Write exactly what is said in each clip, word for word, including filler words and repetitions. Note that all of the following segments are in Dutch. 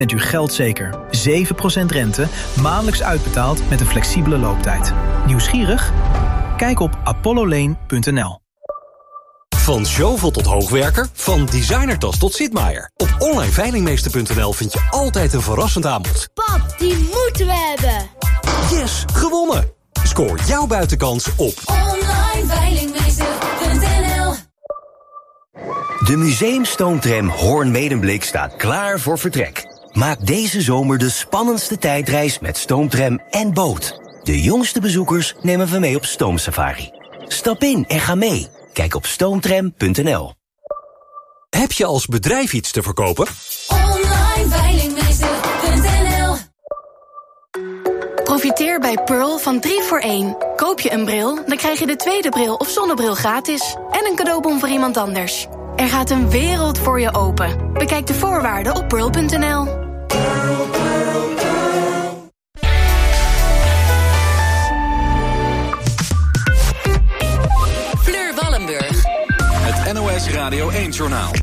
Bent u geld zeker. zeven procent rente, maandelijks uitbetaald met een flexibele looptijd. Nieuwsgierig? Kijk op apollo lane punt n l. Van Zjovel tot hoogwerker, van designertas tot Sitmaier. Op online veilingmeester punt n l vind je altijd een verrassend aanbod. Pap, die moeten we hebben. Yes, gewonnen! Scoor jouw buitenkans op online veilingmeester punt n l. De museumstoomtram Hoorn-Medemblik staat klaar voor vertrek. Maak deze zomer de spannendste tijdreis met stoomtram en boot. De jongste bezoekers nemen we mee op stoomsafari. Stap in en ga mee. Kijk op stoomtram punt n l. Heb je als bedrijf iets te verkopen? online veilingmeester punt n l. Profiteer bij Pearl van drie voor één. Koop je een bril, dan krijg je de tweede bril of zonnebril gratis. En een cadeaubon voor iemand anders. Er gaat een wereld voor je open. Bekijk de voorwaarden op pearl punt n l. Fleur Wallenburg. Het N O S Radio één-journaal.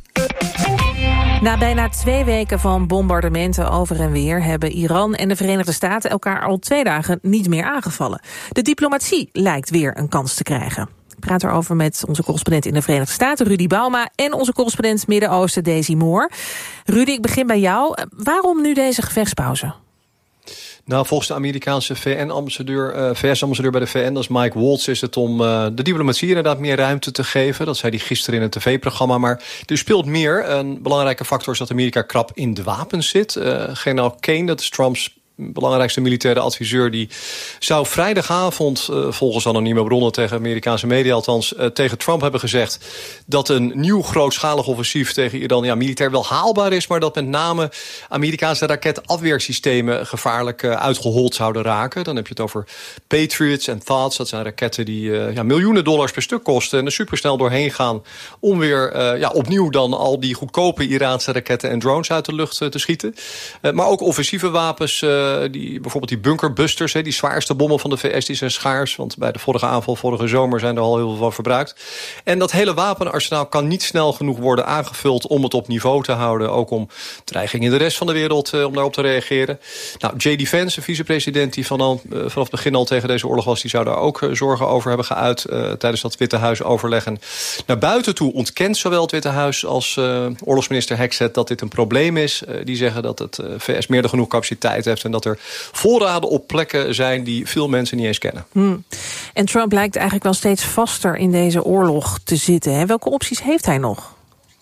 Na bijna twee weken van bombardementen over en weer hebben Iran en de Verenigde Staten elkaar al twee dagen niet meer aangevallen. De diplomatie lijkt weer een kans te krijgen. Ik praat erover met onze correspondent in de Verenigde Staten, Rudy Bauma, en onze correspondent Midden-Oosten, Daisy Moore. Rudy, ik begin bij jou. Waarom nu deze gevechtspauze? Nou, volgens de Amerikaanse V N-ambassadeur, uh, V S-ambassadeur bij de V N, dat is Mike Waltz, is het om uh, de diplomatie inderdaad meer ruimte te geven. Dat zei hij gisteren in een tv-programma. Maar er speelt meer. Een belangrijke factor is dat Amerika krap in de wapens zit. Uh, generaal Kane, dat is Trumps belangrijkste militaire adviseur, die zou vrijdagavond, uh, volgens anonieme bronnen tegen Amerikaanse media althans, uh, tegen Trump hebben gezegd dat een nieuw grootschalig offensief tegen Iran ja, militair wel haalbaar is, maar dat met name Amerikaanse raketafweersystemen gevaarlijk uh, uitgehold zouden raken. Dan heb je het over Patriots en Thoughts. Dat zijn raketten die uh, ja, miljoenen dollars per stuk kosten en er supersnel doorheen gaan om weer uh, ja, opnieuw dan al die goedkope Iraanse raketten en drones uit de lucht uh, te schieten. Uh, maar ook offensieve wapens, uh, die, bijvoorbeeld die bunkerbusters, he, die zwaarste bommen van de V S, die zijn schaars. Want bij de vorige aanval, vorige zomer, zijn er al heel veel van verbruikt. En dat hele wapenarsenaal kan niet snel genoeg worden aangevuld om het op niveau te houden. Ook om dreigingen in de rest van de wereld uh, om daarop te reageren. Nou, J D Vance, de vicepresident die van al, uh, vanaf het begin al tegen deze oorlog was, die zou daar ook uh, zorgen over hebben geuit uh, tijdens dat Witte Huis overleg. En naar buiten toe ontkent zowel het Witte Huis als uh, oorlogsminister Hexet dat dit een probleem is. Uh, die zeggen dat het uh, V S meer dan genoeg capaciteit heeft en dat er voorraden op plekken zijn die veel mensen niet eens kennen. Hmm. En Trump lijkt eigenlijk wel steeds vaster in deze oorlog te zitten. Hè? Welke opties heeft hij nog?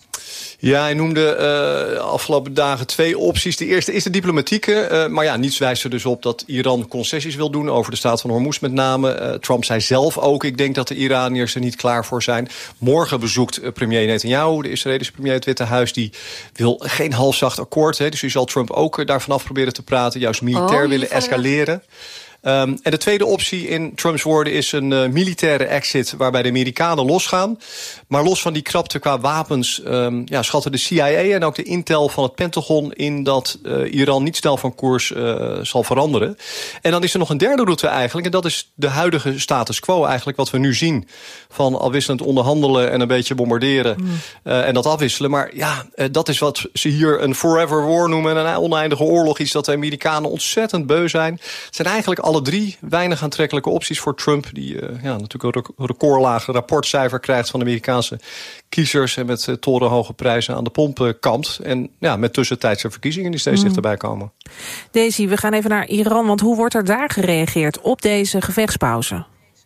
Ja, hij noemde uh, afgelopen dagen twee opties. De eerste is de diplomatieke. Uh, maar ja, niets wijst er dus op dat Iran concessies wil doen over de staat van Hormuz met name. Uh, Trump zei zelf ook, ik denk dat de Iraniërs er niet klaar voor zijn. Morgen bezoekt uh, premier Netanyahu, de Israëlische premier, het Witte Huis. Die wil geen halfzacht akkoord. Hè, dus die zal Trump ook uh, daarvan af proberen te praten. Juist militair oh, willen escaleren. Um, en de tweede optie in Trumps woorden is een uh, militaire exit waarbij de Amerikanen losgaan. Maar los van die krapte qua wapens um, ja, schatten de C I A en ook de intel van het Pentagon in dat uh, Iran niet snel van koers uh, zal veranderen. En dan is er nog een derde route eigenlijk. En dat is de huidige status quo eigenlijk wat we nu zien. Van afwisselend onderhandelen en een beetje bombarderen mm. uh, en dat afwisselen. Maar ja, uh, dat is wat ze hier een forever war noemen. Een oneindige oorlog. Iets dat de Amerikanen ontzettend beu zijn. Het zijn eigenlijk alle drie weinig aantrekkelijke opties voor Trump. Die uh, ja, natuurlijk een recordlage rapportcijfer krijgt van de Amerikaanse kiezers. En met uh, torenhoge prijzen aan de pomp kampt. En ja, met tussentijdse verkiezingen die steeds mm. dichterbij komen. Daisy, we gaan even naar Iran. Want hoe wordt er daar gereageerd op deze gevechtspauze?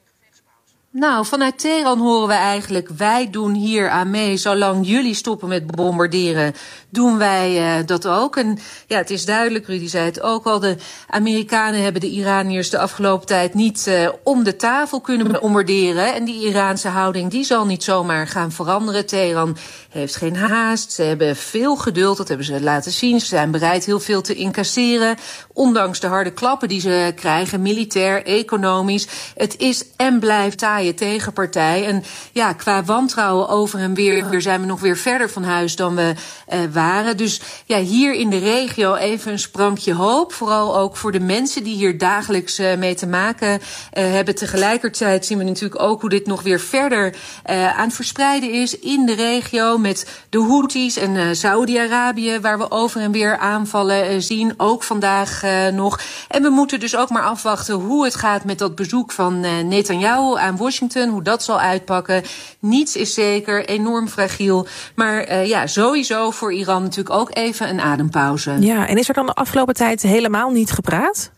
Nou, vanuit Teheran horen we eigenlijk, wij doen hier aan mee. Zolang jullie stoppen met bombarderen, doen wij uh, dat ook. En ja, het is duidelijk, Rudy zei het ook al, de Amerikanen hebben de Iraniërs de afgelopen tijd niet uh, om de tafel kunnen bombarderen. En die Iraanse houding, die zal niet zomaar gaan veranderen. Teheran heeft geen haast, ze hebben veel geduld, dat hebben ze laten zien. Ze zijn bereid heel veel te incasseren, ondanks de harde klappen die ze krijgen, militair, economisch. Het is en blijft taai taaie tegenpartij. En ja, qua wantrouwen over en weer zijn we nog weer verder van huis dan we uh, waren. Dus ja, hier in de regio even een sprankje hoop. Vooral ook voor de mensen die hier dagelijks uh, mee te maken uh, hebben. Tegelijkertijd zien we natuurlijk ook hoe dit nog weer verder uh, aan het verspreiden is in de regio met de Houthis en uh, Saudi-Arabië, waar we over en weer aanvallen uh, zien, ook vandaag uh, nog. En we moeten dus ook maar afwachten hoe het gaat met dat bezoek van uh, Netanyahu aan Washington, hoe dat zal uitpakken. Niets is zeker, enorm fragiel. Maar uh, ja, sowieso voor Iran natuurlijk ook even een adempauze. Ja, en is er dan de afgelopen tijd helemaal niet gepraat?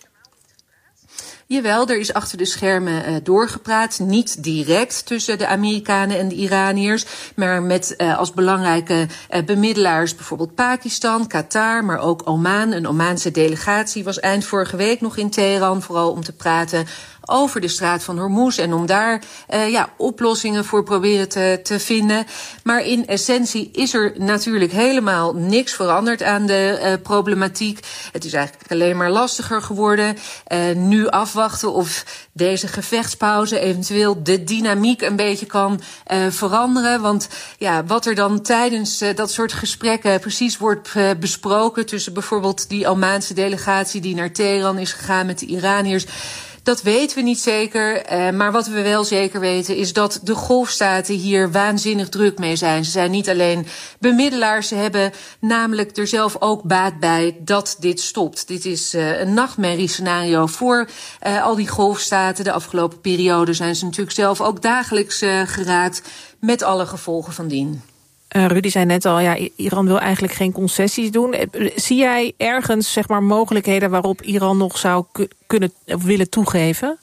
Jawel, er is achter de schermen uh, doorgepraat. Niet direct tussen de Amerikanen en de Iraniërs, maar met uh, als belangrijke uh, bemiddelaars bijvoorbeeld Pakistan, Qatar, maar ook Oman. Een Omaanse delegatie was eind vorige week nog in Teheran, vooral om te praten over de straat van Hormuz en om daar uh, ja, oplossingen voor proberen te, te vinden. Maar in essentie is er natuurlijk helemaal niks veranderd aan de uh, problematiek. Het is eigenlijk alleen maar lastiger geworden. Uh, nu afwachten of deze gevechtspauze eventueel de dynamiek een beetje kan uh, veranderen. Want ja, wat er dan tijdens uh, dat soort gesprekken precies wordt uh, besproken tussen bijvoorbeeld die Omaanse delegatie die naar Teheran is gegaan met de Iraniërs, dat weten we niet zeker, uh, maar wat we wel zeker weten is dat de golfstaten hier waanzinnig druk mee zijn. Ze zijn niet alleen bemiddelaars, ze hebben namelijk er zelf ook baat bij dat dit stopt. Dit is uh, een nachtmerriescenario voor uh, al die golfstaten. De afgelopen periode zijn ze natuurlijk zelf ook dagelijks uh, geraakt met alle gevolgen van dien. Uh, Rudy zei net al, ja, Iran wil eigenlijk geen concessies doen. Zie jij ergens zeg maar mogelijkheden waarop Iran nog zou k- kunnen of willen toegeven?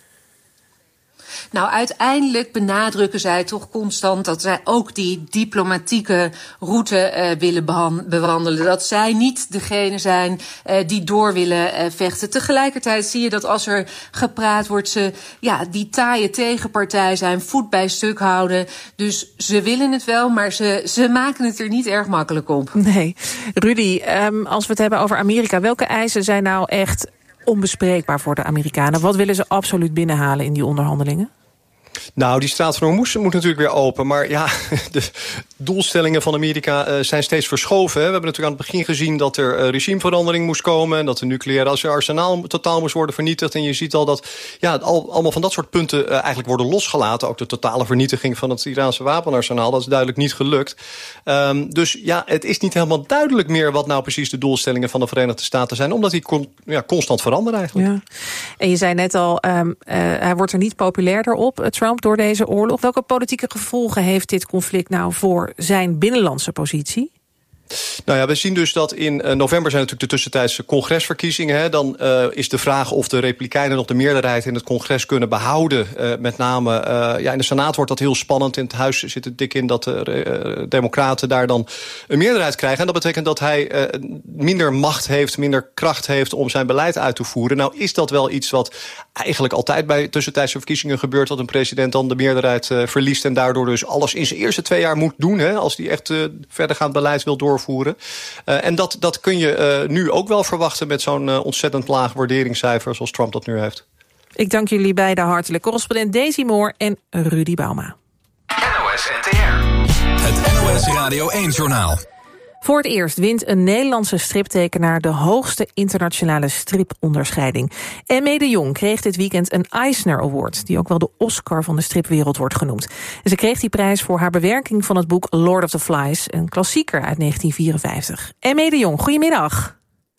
Nou, uiteindelijk benadrukken zij toch constant dat zij ook die diplomatieke route uh, willen behan- bewandelen. Dat zij niet degene zijn uh, die door willen uh, vechten. Tegelijkertijd zie je dat als er gepraat wordt, ze ja, die taaie tegenpartij zijn, voet bij stuk houden. Dus ze willen het wel, maar ze, ze maken het er niet erg makkelijk op. Nee. Rudy, um, als we het hebben over Amerika, welke eisen zijn nou echt onbespreekbaar voor de Amerikanen? Wat willen ze absoluut binnenhalen in die onderhandelingen? Nou, die straat van Hormuz moet natuurlijk weer open. Maar ja, de doelstellingen van Amerika uh, zijn steeds verschoven. Hè. We hebben natuurlijk aan het begin gezien dat er uh, regimeverandering moest komen en dat de nucleaire arsenaal totaal moest worden vernietigd. En je ziet al dat ja, al, allemaal van dat soort punten uh, eigenlijk worden losgelaten. Ook de totale vernietiging van het Iraanse wapenarsenaal, dat is duidelijk niet gelukt. Um, dus ja, het is niet helemaal duidelijk meer wat nou precies de doelstellingen van de Verenigde Staten zijn, omdat die con- ja, constant veranderen eigenlijk. Ja. En je zei net al, um, uh, hij wordt er niet populairder op, Trump, door deze oorlog. Welke politieke gevolgen heeft dit conflict nou voor zijn binnenlandse positie? Nou ja, we zien dus dat in uh, november zijn natuurlijk de tussentijdse congresverkiezingen. Hè. Dan uh, is de vraag of de Republikeinen nog de meerderheid in het congres kunnen behouden. Uh, met name uh, ja, in de Senaat wordt dat heel spannend. In het huis zit het dik in dat de uh, Democraten daar dan een meerderheid krijgen. En dat betekent dat hij uh, minder macht heeft, minder kracht heeft om zijn beleid uit te voeren. Nou is dat wel iets wat eigenlijk altijd bij tussentijdse verkiezingen gebeurt, dat een president dan de meerderheid uh, verliest en daardoor dus alles in zijn eerste twee jaar moet doen, hè, als hij echt uh, verdergaand beleid wil doorvoeren. Voeren. Uh, en dat, dat kun je uh, nu ook wel verwachten met zo'n uh, ontzettend laag waarderingscijfer zoals Trump dat nu heeft. Ik dank jullie beiden hartelijk. Correspondent Daisy Moore en Rudy Bauma. N O S N T R. Het N O S Radio één Journaal. Voor het eerst wint een Nederlandse striptekenaar de hoogste internationale striponderscheiding. Emme de Jong kreeg dit weekend een Eisner Award, die ook wel de Oscar van de stripwereld wordt genoemd. En ze kreeg die prijs voor haar bewerking van het boek Lord of the Flies, een klassieker uit negentien vierenvijftig. Emme de Jong, goedemiddag.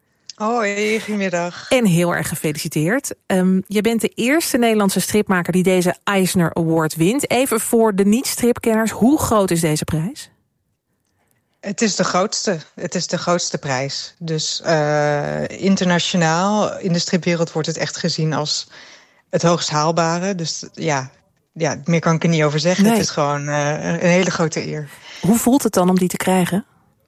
Hoi, goedemiddag. En heel erg gefeliciteerd. Um, je bent de eerste Nederlandse stripmaker die deze Eisner Award wint. Even voor de niet-stripkenners, hoe groot is deze prijs? Het is de grootste. Het is de grootste prijs. Dus uh, internationaal in de stripwereld wordt het echt gezien als het hoogst haalbare. Dus ja, ja meer kan ik er niet over zeggen. Nee. Het is gewoon uh, een hele grote eer. Hoe voelt het dan om die te krijgen?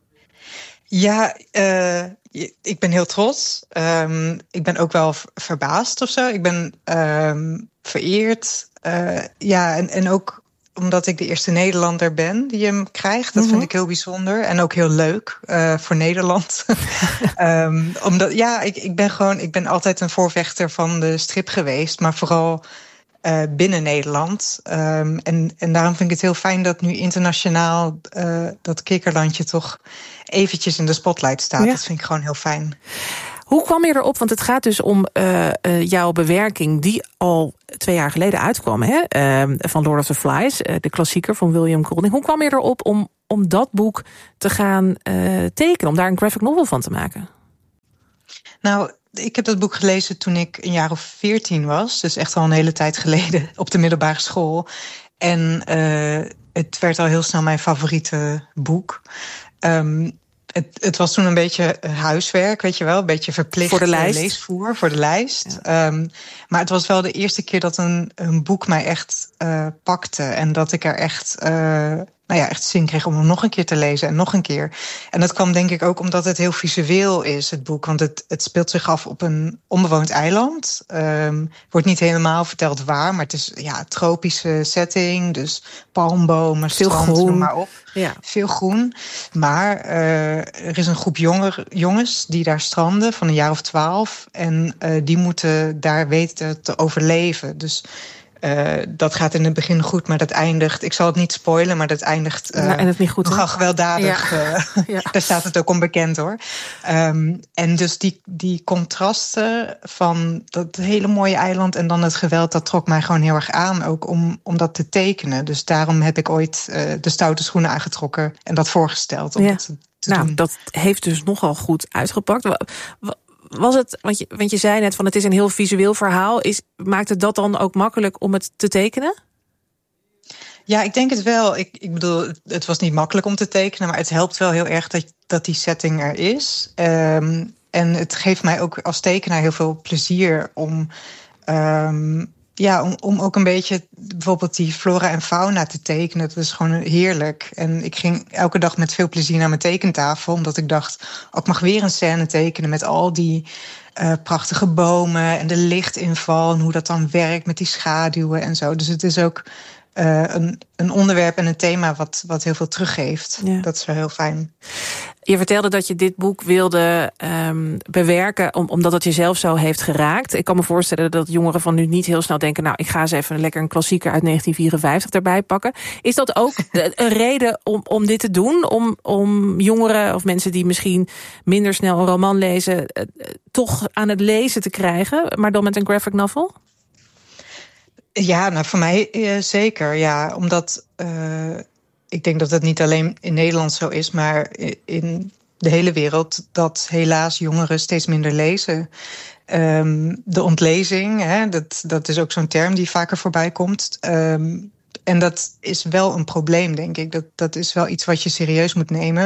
Ja, uh, ik ben heel trots. Um, ik ben ook wel verbaasd of zo. Ik ben um, vereerd. Uh, ja, en, en ook omdat ik de eerste Nederlander ben die hem krijgt. Dat mm-hmm. vind ik heel bijzonder. En ook heel leuk uh, voor Nederland. um, omdat, ja, ik, ik ben gewoon, ik ben altijd een voorvechter van de strip geweest. Maar vooral uh, binnen Nederland. Um, en, en daarom vind ik het heel fijn dat nu internationaal uh, dat Kikkerlandje toch eventjes in de spotlight staat. Ja. Dat vind ik gewoon heel fijn. Hoe kwam je erop? Want het gaat dus om uh, uh, jouw bewerking die al twee jaar geleden uitkwam, hè? Uh, van Lord of the Flies, uh, de klassieker van William Golding. Hoe kwam je erop om, om dat boek te gaan uh, tekenen, om daar een graphic novel van te maken? Nou, ik heb dat boek gelezen toen ik een jaar of veertien was. Dus echt al een hele tijd geleden op de middelbare school. En uh, het werd al heel snel mijn favoriete boek. Um, Het, het was toen een beetje huiswerk, weet je wel. Een beetje verplicht voor de lijst. leesvoer voor de lijst. Ja. Um, maar het was wel de eerste keer dat een, een boek mij echt uh, pakte. En dat ik er echt, uh, nou ja, echt zin kreeg om hem nog een keer te lezen. En nog een keer. En dat kwam denk ik ook omdat het heel visueel is, het boek. Want het, het speelt zich af op een onbewoond eiland. Um, wordt niet helemaal verteld waar. Maar het is ja, een tropische setting. Dus palmbomen, veel strand, groen. noem maar op. Ja. Veel groen. Maar uh, er is een groep jonger, jongens die daar stranden van een jaar of twaalf. En uh, die moeten daar weten te overleven. Dus uh, dat gaat in het begin goed, maar dat eindigt... Ik zal het niet spoilen, maar dat eindigt uh, ja, en het niet goed, nogal gewelddadig. Ja. Uh, ja. Daar staat het ook onbekend, hoor. Um, en dus die, die contrasten van dat hele mooie eiland en dan het geweld... dat trok mij gewoon heel erg aan, ook om, om dat te tekenen. Dus daarom heb ik ooit uh, de stoute schoenen aangetrokken en dat voorgesteld. Om ja. dat te, te nou, doen. Dat heeft dus nogal goed uitgepakt. Was het, want je, want je zei net van het is een heel visueel verhaal. Is, maakt het dat dan ook makkelijk om het te tekenen? Ja, ik denk het wel. Ik, ik bedoel, het was niet makkelijk om te tekenen, maar het helpt wel heel erg dat, dat die setting er is. Um, en het geeft mij ook als tekenaar heel veel plezier om... Um, Ja, om, om ook een beetje bijvoorbeeld die flora en fauna te tekenen. Dat is gewoon heerlijk. En ik ging elke dag met veel plezier naar mijn tekentafel. Omdat ik dacht, oh, ik mag weer een scène tekenen met al die uh, prachtige bomen en de lichtinval. En hoe dat dan werkt met die schaduwen en zo. Dus het is ook uh, een, een onderwerp en een thema wat, wat heel veel teruggeeft. Ja. Dat is wel heel fijn. Je vertelde dat je dit boek wilde um, bewerken... Om, omdat het jezelf zo heeft geraakt. Ik kan me voorstellen dat jongeren van nu niet heel snel denken... nou, ik ga eens even lekker een klassieker uit negentien vierenvijftig erbij pakken. Is dat ook een reden om, om dit te doen? Om, om jongeren of mensen die misschien minder snel een roman lezen... Uh, toch aan het lezen te krijgen, maar dan met een graphic novel? Ja, nou voor mij uh, zeker. Ja, omdat... Uh... Ik denk dat het niet alleen in Nederland zo is, maar in de hele wereld... dat helaas jongeren steeds minder lezen. Um, de ontlezing, hè, dat, dat is ook zo'n term die vaker voorbij komt. Um, en dat is wel een probleem, denk ik. Dat, dat is wel iets wat je serieus moet nemen.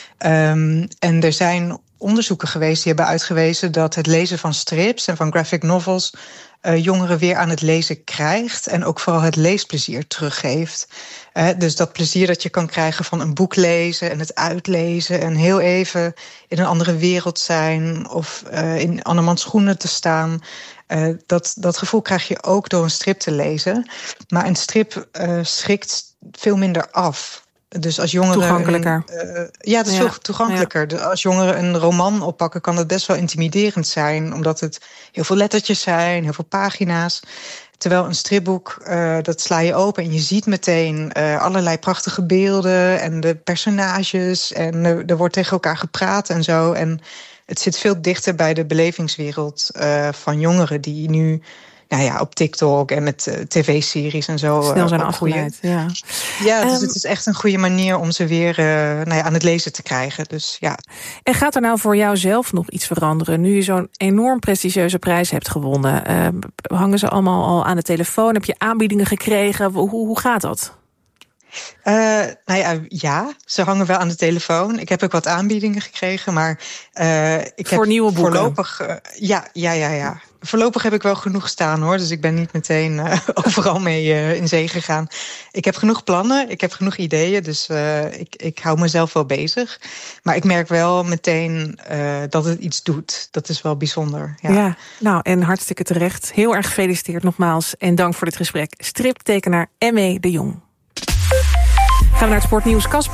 Um, en er zijn onderzoeken geweest die hebben uitgewezen... dat het lezen van strips en van graphic novels... Uh, jongeren weer aan het lezen krijgt... en ook vooral het leesplezier teruggeeft. Uh, dus dat plezier dat je kan krijgen van een boek lezen... en het uitlezen en heel even in een andere wereld zijn... of uh, in andermans schoenen te staan... Uh, dat, dat gevoel krijg je ook door een strip te lezen. Maar een strip uh, schrikt veel minder af... Dus als jongeren toegankelijker. Een, uh, ja, het is ja. veel toegankelijker. Ja. Als jongeren een roman oppakken, kan dat best wel intimiderend zijn. Omdat het heel veel lettertjes zijn, heel veel pagina's. Terwijl een stripboek, uh, dat sla je open en je ziet meteen uh, allerlei prachtige beelden en de personages. En uh, er wordt tegen elkaar gepraat en zo. En het zit veel dichter bij de belevingswereld uh, van jongeren die nu... Nou ja, op TikTok en met uh, tv-series en zo. Snel zijn uh, afgeleid, ja. Ja, dus um, het is echt een goede manier om ze weer uh, nou ja, aan het lezen te krijgen. Dus, ja. En gaat er nou voor jou zelf nog iets veranderen? Nu je zo'n enorm prestigieuze prijs hebt gewonnen. Uh, hangen ze allemaal al aan de telefoon? Heb je aanbiedingen gekregen? Hoe, hoe gaat dat? Uh, nou ja, ja, ze hangen wel aan de telefoon. Ik heb ook wat aanbiedingen gekregen, maar uh, ik voor heb nieuwe boeken? Voorlopig, uh, ja, ja, ja, ja. Voorlopig heb ik wel genoeg staan, hoor. Dus ik ben niet meteen uh, overal mee uh, in zee gegaan. Ik heb genoeg plannen, ik heb genoeg ideeën. Dus uh, ik, ik hou mezelf wel bezig. Maar ik merk wel meteen uh, dat het iets doet. Dat is wel bijzonder. Ja. ja, nou en hartstikke terecht. Heel erg gefeliciteerd nogmaals. En dank voor dit gesprek. Striptekenaar M E de Jong. Gaan we naar het sportnieuws. Casper.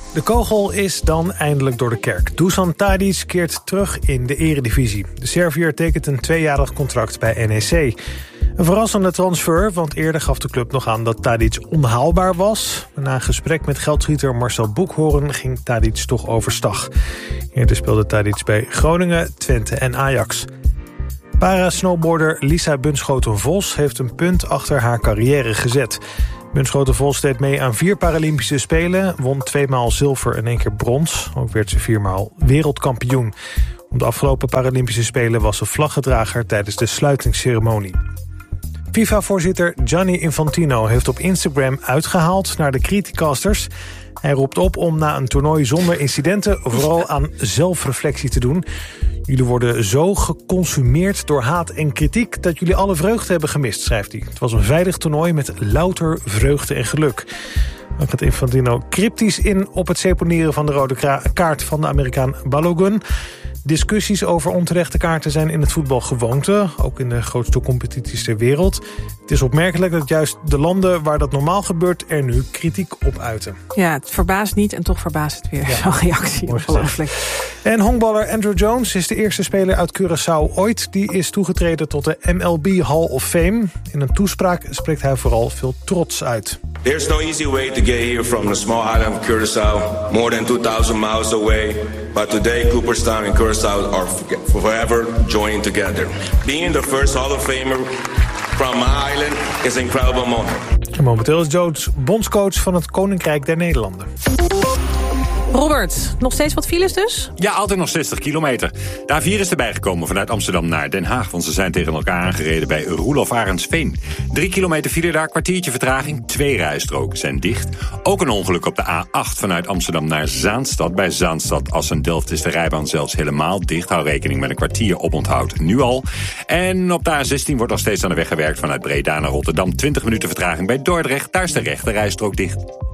De kogel is dan eindelijk door de kerk. Dusan Tadic keert terug in de eredivisie. De Serviër tekent een tweejarig contract bij N E C. Een verrassende transfer, want eerder gaf de club nog aan dat Tadic onhaalbaar was. Na een gesprek met geldschieter Marcel Boekhoorn ging Tadic toch overstag. Eerder speelde Tadic bij Groningen, Twente en Ajax. Para-snowboarder Lisa Bunschoten-Vos heeft een punt achter haar carrière gezet. Bunschoten-Vos deed mee aan vier Paralympische Spelen, won tweemaal zilver en één keer brons. Ook werd ze viermaal wereldkampioen. Op de afgelopen Paralympische Spelen was ze vlaggedrager tijdens de sluitingsceremonie. FIFA-voorzitter Gianni Infantino heeft op Instagram uitgehaald naar de criticasters. Hij roept op om na een toernooi zonder incidenten vooral aan zelfreflectie te doen. Jullie worden zo geconsumeerd door haat en kritiek dat jullie alle vreugde hebben gemist, schrijft hij. Het was een veilig toernooi met louter vreugde en geluk. Dan gaat Infantino cryptisch in op het seponeren van de rode kaart van de Amerikaan Balogun. Discussies over onterechte kaarten zijn in het voetbal gewoonte, ook in de grootste competities ter wereld. Het is opmerkelijk dat juist de landen waar dat normaal gebeurt er nu kritiek op uiten. Ja, het verbaast niet en toch verbaast het weer. Ja. Zo'n reactie. Ongelooflijk. En honkballer Andrew Jones is de eerste speler uit Curaçao ooit. Die is toegetreden tot de M L B Hall of Fame. In een toespraak spreekt hij vooral veel trots uit. There's no easy way to get here from the small island of Curaçao, more than two thousand miles away. But today, Cooperstown and Curaçao are forever joining together. Being the first Hall of Famer from my island is an incredible moment. En momenteel is Jones bondscoach van het Koninkrijk der Nederlanden. Robert, nog steeds wat files dus? Ja, altijd nog zestig kilometer. De A vier is erbij gekomen vanuit Amsterdam naar Den Haag, want ze zijn tegen elkaar aangereden bij Roelof Arendsveen. Drie kilometer file daar, kwartiertje vertraging. Twee rijstroken zijn dicht. Ook een ongeluk op de A acht vanuit Amsterdam naar Zaanstad. Bij Zaanstad Assen-Delft is de rijbaan zelfs helemaal dicht. Hou rekening met een kwartier oponthoud nu al. En op de A zestien wordt nog steeds aan de weg gewerkt vanuit Breda naar Rotterdam. twintig minuten vertraging bij Dordrecht. Daar is de rechte rijstrook dicht.